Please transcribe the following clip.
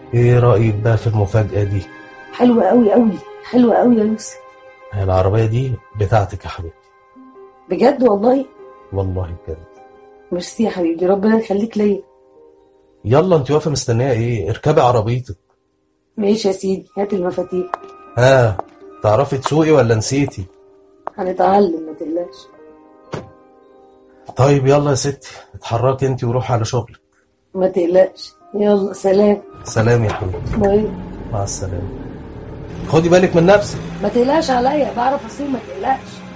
ايه رأيك بقى في المفاجأة دي؟ حلوة قوي قوي، حلوة قوي يا يوسف. هي العربية دي بتاعتك يا حبيبتي. بجد والله. والله بجد. ميرسي يا حبيبي، ربنا يخليك ليا. يلا انت واقفة مستنية ايه؟ اركبي عربيتك. ماشي يا سيدي، هات المفاتيح. ها، تعرفي تسوقي ولا نسيتي؟ هنتعلم ما تقلقش. طيب يلا يا ستي، اتحركي انت وروحي على شغلك. ما تقلقش، يلا سلام. سلام يا حبيبتي. باي. مع السلامة. خدي بالك من نفسك. ما تقلقش عليا، بعرف اسوق، ما تقلقش.